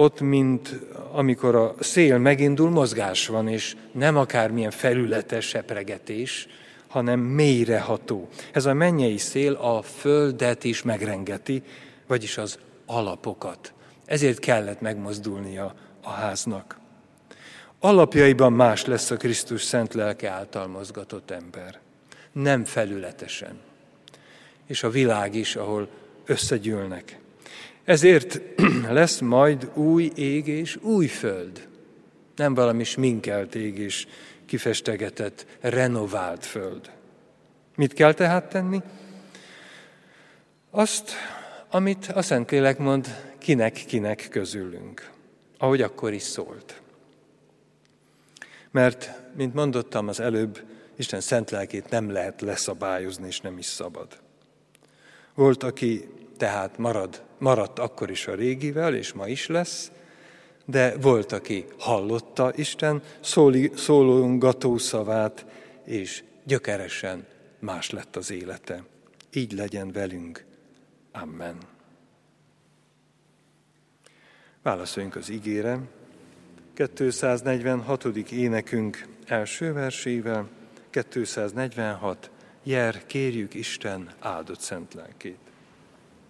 ott, mint amikor a szél megindul, mozgás van, és nem akármilyen felületes sepregetés, hanem mélyreható. Ez a mennyei szél a földet is megrengeti, vagyis az alapokat. Ezért kellett megmozdulnia a háznak. Alapjaiban más lesz a Krisztus szent lelke által mozgatott ember. Nem felületesen. És a világ is, ahol összegyűlnek. Ezért lesz majd új ég és új föld. Nem valami sminkelt ég és kifestegetett, renovált föld. Mit kell tehát tenni? Azt, amit a Szentlélek mond kinek közülünk, ahogy akkor is szólt. Mert, mint mondottam az előbb, Isten szent lelkét nem lehet leszabályozni, és nem is szabad. Volt, aki tehát maradt akkor is a régivel, és ma is lesz, de volt, aki hallotta Isten szólongató szavát, és gyökeresen más lett az élete. Így legyen velünk. Amen. Válaszoljunk az igére. 246. énekünk első versével, 246. Jer, kérjük Isten áldott szent lelkét.